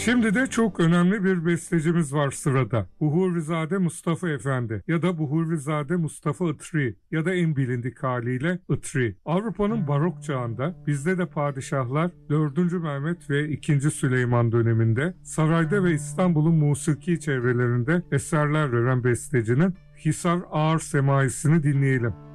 Şimdi de çok önemli bir bestecimiz var sırada. Buhurizade Mustafa Efendi ya da Buhurizade Mustafa Itri ya da en bilindik haliyle Itri. Avrupa'nın barok çağında bizde de padişahlar 4. Mehmet ve 2. Süleyman döneminde sarayda ve İstanbul'un musiki çevrelerinde eserler veren bestecinin Hisar Ağır Semaisini dinleyelim.